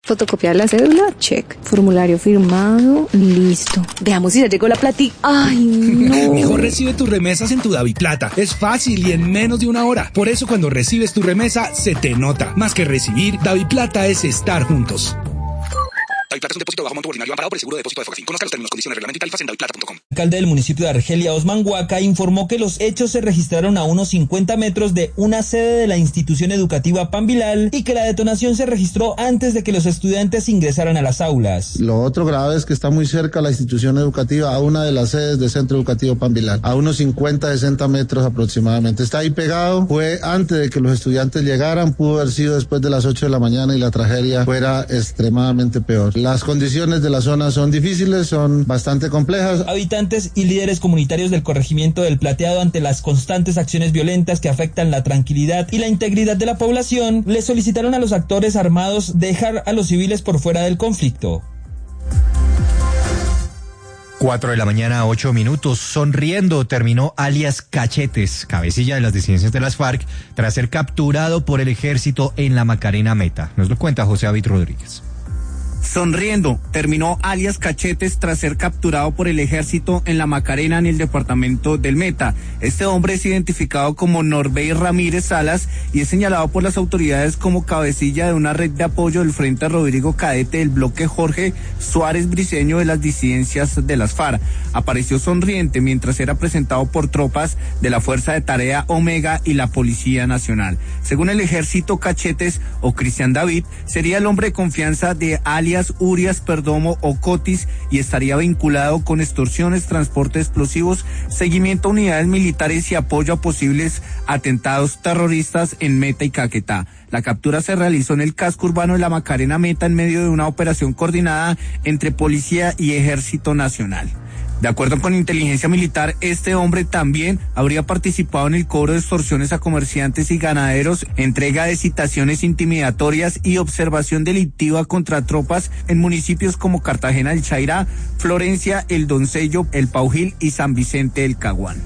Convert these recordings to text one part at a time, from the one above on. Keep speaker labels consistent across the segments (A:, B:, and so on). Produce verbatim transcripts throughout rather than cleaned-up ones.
A: Fotocopiar la cédula, check. Formulario firmado, listo. Veamos si ya llegó la platica. ¡Ay, no!
B: Mejor recibe tus remesas en tu DaviPlata. Es fácil y en menos de una hora. Por eso cuando recibes tu remesa, se te nota. Más que recibir, DaviPlata es estar juntos. DaviPlata es un depósito de bajo monto voluntario amparado por el seguro de depósito de Fogafín. Conozca los términos, condiciones, reglamento y tarifas en daviplata punto com.
C: El alcalde del municipio de Argelia, Osman Huaca, informó que los hechos se registraron a unos cincuenta metros de una sede de la institución educativa Panvilal y que la detonación se registró antes de que los estudiantes ingresaran a las aulas.
D: Lo otro grave es que está muy cerca la institución educativa a una de las sedes del Centro Educativo Panvilal, a unos cincuenta, sesenta metros aproximadamente. Está ahí pegado, fue antes de que los estudiantes llegaran, pudo haber sido después de las ocho de la mañana y la tragedia fuera extremadamente peor. Las condiciones de la zona son difíciles, son bastante complejas.
C: Habitantes y líderes comunitarios del corregimiento del Plateado, ante las constantes acciones violentas que afectan la tranquilidad y la integridad de la población, le solicitaron a los actores armados dejar a los civiles por fuera del conflicto.
E: Cuatro de la mañana, ocho minutos. Sonriendo terminó alias Cachetes, cabecilla de las disidencias de las FARC, tras ser capturado por el ejército en la Macarena Meta. Nos lo cuenta José David Rodríguez.
F: Sonriendo terminó alias Cachetes tras ser capturado por el ejército en la Macarena, en el departamento del Meta. Este hombre es identificado como Norbey Ramírez Salas y es señalado por las autoridades como cabecilla de una red de apoyo del Frente Rodrigo Cadete del bloque Jorge Suárez Briceño de las disidencias de las FARC. Apareció sonriente mientras era presentado por tropas de la Fuerza de Tarea Omega y la Policía Nacional. Según el ejército, Cachetes o Cristian David sería el hombre de confianza de alias Urias Perdomo o Cotis y estaría vinculado con extorsiones, transporte de explosivos, seguimiento a unidades militares y apoyo a posibles atentados terroristas en Meta y Caquetá. La captura se realizó en el casco urbano de la Macarena Meta en medio de una operación coordinada entre Policía y Ejército Nacional. De acuerdo con inteligencia militar, este hombre también habría participado en el cobro de extorsiones a comerciantes y ganaderos, entrega de citaciones intimidatorias y observación delictiva contra tropas en municipios como Cartagena del Chairá, Florencia, El Doncello, El Paujil y San Vicente del Caguán.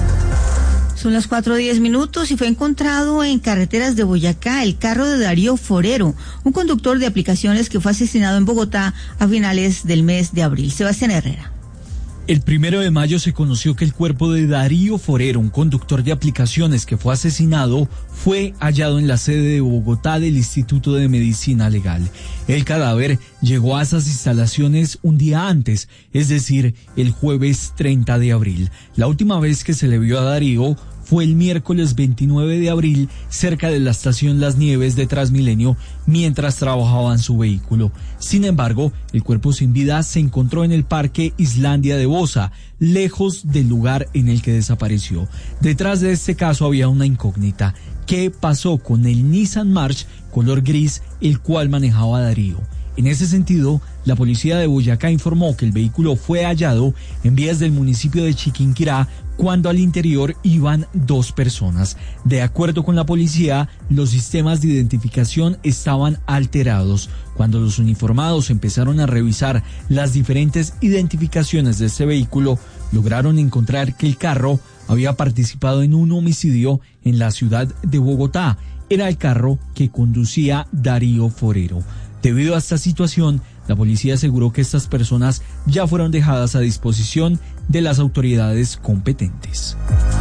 G: Son las cuatro diez minutos y fue encontrado en carreteras de Boyacá el carro de Darío Forero, un conductor de aplicaciones que fue asesinado en Bogotá a finales del mes de abril. Sebastián Herrera.
H: El primero de mayo se conoció que el cuerpo de Darío Forero, un conductor de aplicaciones que fue asesinado, fue hallado en la sede de Bogotá del Instituto de Medicina Legal. El cadáver llegó a esas instalaciones un día antes, es decir, el jueves treinta de abril. La última vez que se le vio a Darío fue el miércoles veintinueve de abril cerca de la estación Las Nieves de Transmilenio mientras trabajaba en su vehículo. Sin embargo, el cuerpo sin vida se encontró en el Parque Islandia de Bosa, lejos del lugar en el que desapareció. Detrás de este caso había una incógnita. ¿Qué pasó con el Nissan March color gris, el cual manejaba Darío? En ese sentido, la policía de Boyacá informó que el vehículo fue hallado en vías del municipio de Chiquinquirá cuando al interior iban dos personas. De acuerdo con la policía, los sistemas de identificación estaban alterados. Cuando los uniformados empezaron a revisar las diferentes identificaciones de este vehículo, lograron encontrar que el carro había participado en un homicidio en la ciudad de Bogotá. Era el carro que conducía Darío Forero. Debido a esta situación, la policía aseguró que estas personas ya fueron dejadas a disposición de las autoridades competentes.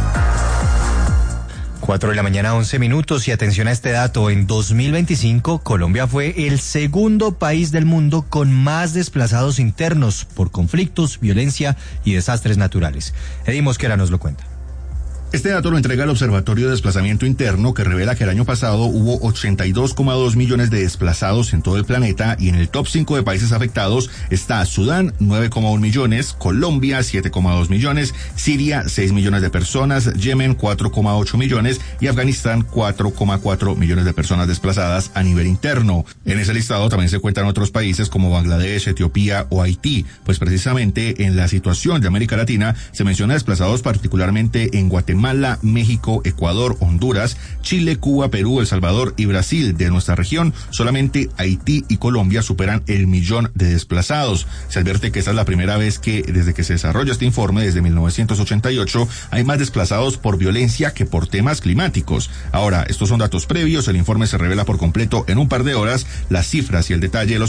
E: Cuatro de la mañana, once minutos, y atención a este dato. En dos mil veinticinco, Colombia fue el segundo país del mundo con más desplazados internos por conflictos, violencia y desastres naturales. Eddie Mosquera nos lo cuenta.
I: Este dato lo entrega el Observatorio de Desplazamiento Interno, que revela que el año pasado hubo ochenta y dos coma dos millones de desplazados en todo el planeta, y en el top cinco de países afectados está Sudán, nueve coma uno millones, Colombia, siete coma dos millones, Siria, seis millones de personas, Yemen, cuatro coma ocho millones y Afganistán, cuatro coma cuatro millones de personas desplazadas a nivel interno. En ese listado también se cuentan otros países como Bangladesh, Etiopía o Haití, pues precisamente en la situación de América Latina se menciona desplazados particularmente en Guatemala, Guatemala, México, Ecuador, Honduras, Chile, Cuba, Perú, El Salvador y Brasil. De nuestra región, solamente Haití y Colombia superan el millón de desplazados. Se advierte que esta es la primera vez que, desde que se desarrolla este informe, desde mil novecientos ochenta y ocho, hay más desplazados por violencia que por temas climáticos. Ahora, estos son datos previos, el informe se revela por completo en un par de horas. Las cifras y el detalle de los